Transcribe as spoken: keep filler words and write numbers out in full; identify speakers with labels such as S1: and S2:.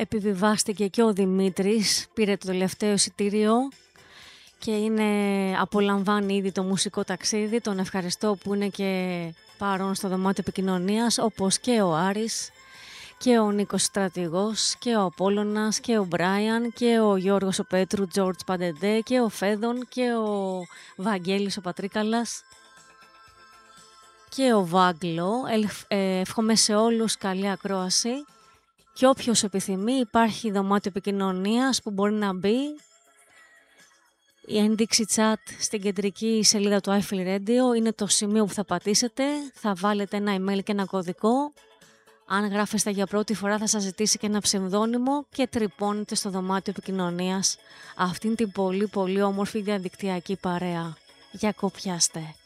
S1: επιβιβάστηκε και ο Δημήτρης, πήρε το τελευταίο εισιτήριο και είναι, απολαμβάνει ήδη το μουσικό ταξίδι. Τον ευχαριστώ που είναι και παρόν στο δωμάτιο επικοινωνίας, όπως και ο Άρης και ο Νίκος Στρατηγός και ο Απόλλωνας και ο Μπράιαν και ο Γιώργος ο Πέτρου, Τζόρτζ Παντεντέ και ο Φέδων και ο Βαγγέλης ο Πατρίκαλας και ο Βάγκλο. Ε, εύχομαι σε όλους καλή ακρόαση και όποιος επιθυμεί υπάρχει δωμάτιο επικοινωνίας που μπορεί να μπει. Η ένδειξη chat στην κεντρική σελίδα του iFeel Radio είναι το σημείο που θα πατήσετε, θα βάλετε ένα email και ένα κωδικό. Αν γράφεστε για πρώτη φορά θα σας ζητήσει και ένα ψευδόνυμο και τρυπώνετε στο δωμάτιο επικοινωνίας αυτήν την πολύ πολύ όμορφη διαδικτυακή παρέα. Για κοπιάστε.